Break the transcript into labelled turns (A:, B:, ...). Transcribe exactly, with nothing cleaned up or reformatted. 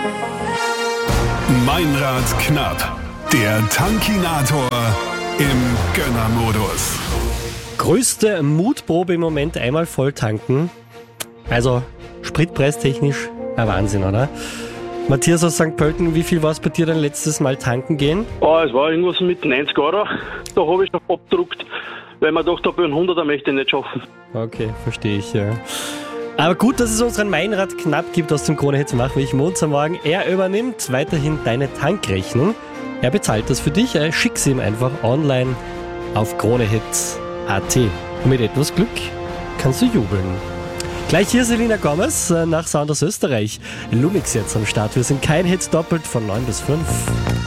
A: Meinrad knapp, der Tankinator im Gönnermodus.
B: Größte Mutprobe im Moment, einmal voll tanken. Also spritpreistechnisch ein Wahnsinn, oder? Matthias aus Sankt Pölten, wie viel war es bei dir dein letztes Mal tanken gehen?
C: Oh, es war irgendwas mit neunzig Euro. Da habe ich noch abgedruckt, weil man dachte, bei einem hunderter möchte ich nicht schaffen.
B: Okay, verstehe ich, ja. Aber gut, dass es unseren Meinrad knapp gibt aus dem Krone Hits Machweg Montagsmorgen. Er übernimmt weiterhin deine Tankrechnung. Er bezahlt das für dich. Schick sie ihm einfach online auf kronehits punkt at. Und mit etwas Glück kannst du jubeln. Gleich hier Selina Gomez nach Sound aus Österreich. Lumix jetzt am Start. Wir sind kein Hit doppelt von neun bis fünf.